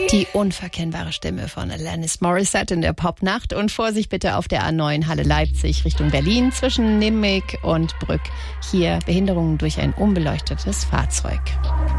Die unverkennbare Stimme von Alanis Morissette in der Popnacht. Und Vorsicht bitte auf der A9 Halle Leipzig Richtung Berlin zwischen Nimweg und Brück. Hier Behinderungen durch ein unbeleuchtetes Fahrzeug.